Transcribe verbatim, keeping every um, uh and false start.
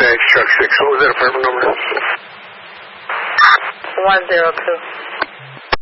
Thanks, Chuck six. What was that apartment number? one zero two.